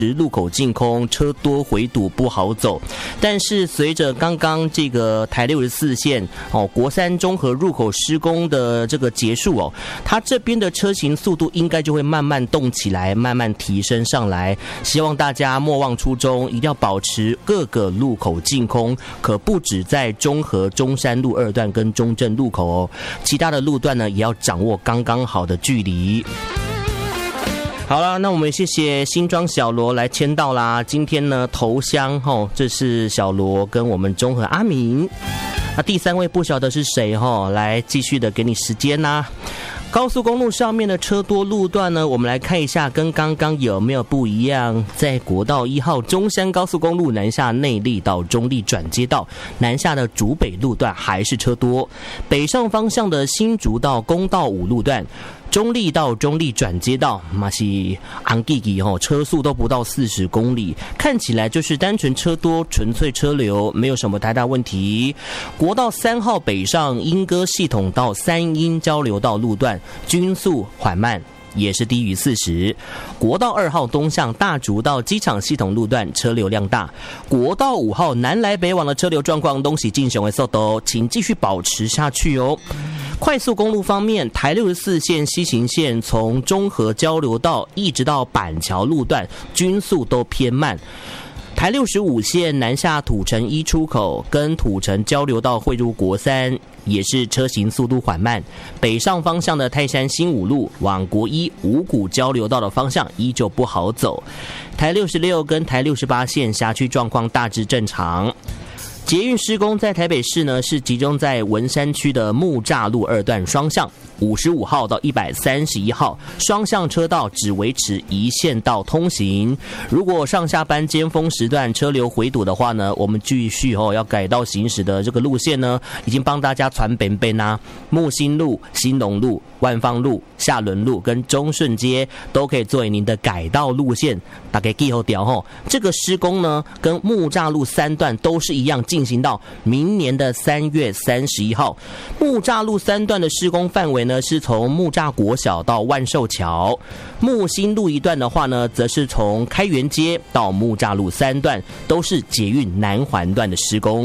路口净空，车多回堵不好走。但是随着刚刚这个台64线国三中和入口施工的这个结束它这边的车行速度应该就会慢慢动起来，慢慢提升上来。希望大家莫忘初衷，一定要保持各个路口净空，可不止在中和中山路2段跟中正路口其他的路段呢也要掌握刚刚好的距离。好了，那我们谢谢新庄小罗来签到啦。今天呢头香这是小罗跟我们中和阿明。那第3位不晓得是谁来继续的给你时间啦。高速公路上面的车多路段呢，我们来看一下跟刚刚有没有不一样。在国道1号中山高速公路南下内壢到中壢转接道南下的竹北路段还是车多，北上方向的新竹到公道5路段中壢到中壢转接道嘛是昂吉吉车速都不到40公里，看起来就是单纯车多，纯粹车流，没有什么太大问题。国道3号北上莺歌系统到三莺交流道路段均速缓慢，也是低于40。国道2号东向大竹到机场系统路段车流量大。国道5号南来北往的车流状况东西进行为速度，请继续保持下去快速公路方面，台64线西行线从中和交流道一直到板桥路段均速都偏慢。台65线南下土城1出口跟土城交流道汇入国三也是车行速度缓慢。北上方向的泰山新五路往国一五股交流道的方向依旧不好走。台66跟台68线辖区状况大致正常。捷运施工在台北市呢是集中在文山区的木栅路2段双向55号到131号双向车道只维持一线道通行。如果上下班尖峰时段车流回堵的话呢，我们继续要改道行驶的这个路线呢，已经帮大家传本木星路、兴隆路、万芳路、下仑路跟中顺街都可以作为您的改道路线。大家记好掉这个施工呢跟木栅路3段都是一样，进行到明年的3月31号。木栅路3段的施工范围呢是从木栅国小到万寿桥，木星路一段的话呢则是从开元街到木栅路3段，都是捷运南环段的施工。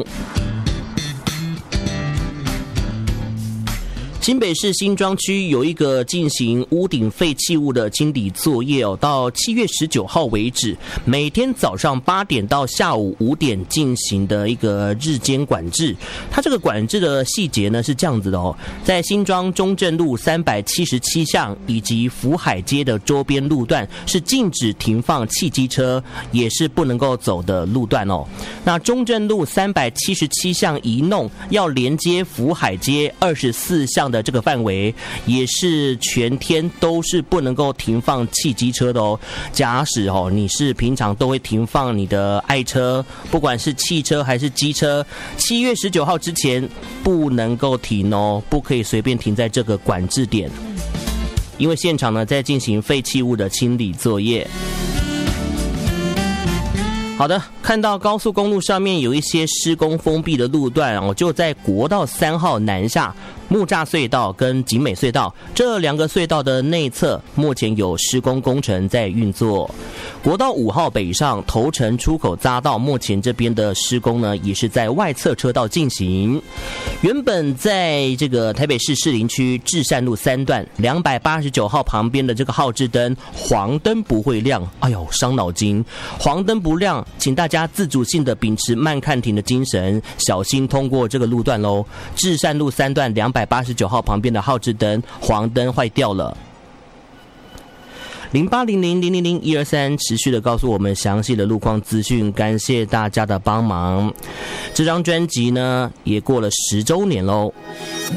新北市新庄区有一个进行屋顶废弃物的清理作业到7月19号为止，每天早上8点到下午5点进行的一个日间管制。它这个管制的细节呢是这样子的在新庄中正路377巷以及福海街的周边路段是禁止停放汽机车，也是不能够走的路段那中正路377巷一弄要连接福海街24巷的这个范围也是全天都是不能够停放汽机车的假使你是平常都会停放你的爱车，不管是汽车还是机车，7月19号之前不能够停不可以随便停在这个管制点，因为现场呢在进行废弃物的清理作业。好的，看到高速公路上面有一些施工封闭的路段就在国道3号南下木栅隧道跟景美隧道这2个隧道的内侧目前有施工工程在运作。国道5号北上头城出口匝道目前这边的施工呢也是在外侧车道进行。原本在这个台北市士林区至善路3段289号旁边的这个号志灯黄灯不会亮，哎呦伤脑筋，黄灯不亮，请大家自主性的秉持慢看停的精神，小心通过这个路段咯。至善路3段289号旁边的号志灯黄灯坏掉了。0800000123持续的告诉我们详细的路况资讯，感谢大家的帮忙。这张专辑呢也过了10周年咯。